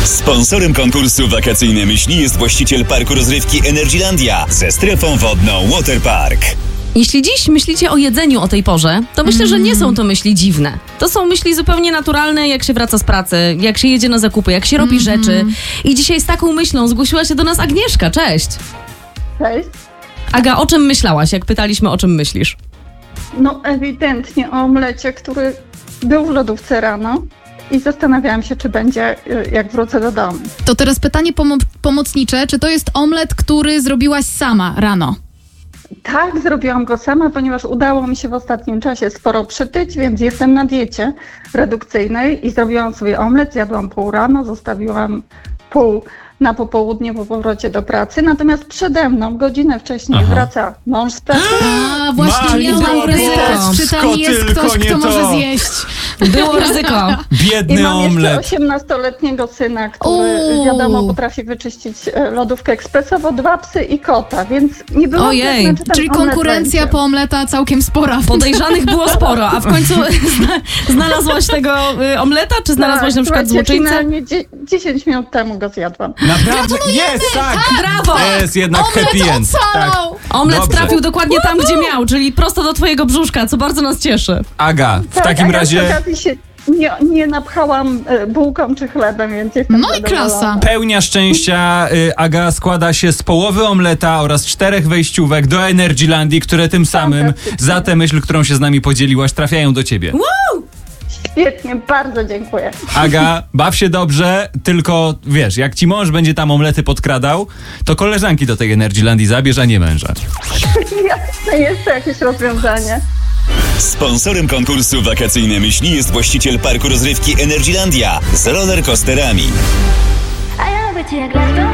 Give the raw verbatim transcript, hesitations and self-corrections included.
Sponsorem konkursu Wakacyjne Myśli jest właściciel parku rozrywki Energylandia ze strefą wodną Waterpark. Jeśli dziś myślicie o jedzeniu o tej porze, to myślę, że nie są to myśli dziwne. To są myśli zupełnie naturalne, jak się wraca z pracy, jak się jedzie na zakupy, jak się robi mm-hmm. rzeczy. I dzisiaj z taką myślą zgłosiła się do nas Agnieszka. Cześć! Cześć. Aga, o czym myślałaś, jak pytaliśmy, o czym myślisz? No ewidentnie o omlecie, który był w lodówce rano i zastanawiałam się, czy będzie, jak wrócę do domu. To teraz pytanie pomo- pomocnicze. Czy to jest omlet, który zrobiłaś sama rano? Tak, zrobiłam go sama, ponieważ udało mi się w ostatnim czasie sporo przytyć, więc jestem na diecie redukcyjnej i zrobiłam sobie omlet, zjadłam pół rano, zostawiłam pół na popołudnie po powrocie do pracy, natomiast przede mną godzinę wcześniej Aha. wraca mąż z pracy. A, właśnie miałam ryzyko. Czy tam jest ktoś, kto może to. zjeść? Było ryzyko. Biedny I mam omlet. jeszcze osiemnastoletniego syna, który Uuu. wiadomo potrafi wyczyścić lodówkę ekspresowo, dwa psy i kota, więc nie było Ojej, jasne, czy ten Czyli omlet konkurencja będzie. po omleta całkiem spora. Podejrzanych było sporo, a w końcu zna- znalazłaś tego y, omleta, czy znalazłaś Tak, na przykład słuchajcie, złoczyńcę? finalnie dzie- dziesięć minut temu go zjadłam. Naprawdę? Jest, tak! Brawo! Jest jednak happy Omlet end. Tak. ocalał! Omlet Dobrze. trafił dokładnie tam, gdzie miał, czyli prosto do twojego brzuszka, co bardzo nas cieszy. Aga, w Tak, takim a ja razie przy okazji się nie, nie napchałam e, bułką czy chlebem, więc jestem No i zadowolona. klasa. pełnia szczęścia y, Aga składa się z połowy omleta oraz czterech wejściówek do Energylandii, które tym samym Fantastycznie. za tę myśl, którą się z nami podzieliłaś, trafiają do ciebie. Świetnie, bardzo dziękuję. Aga, baw się dobrze, tylko wiesz, jak ci mąż będzie tam omlety podkradał, to koleżanki do tej Energylandii zabierz, a nie męża. Jasne, jest to jakieś rozwiązanie. Sponsorem konkursu Wakacyjne Myśli jest właściciel parku rozrywki Energylandia z rollercoasterami. A ja być jak lato.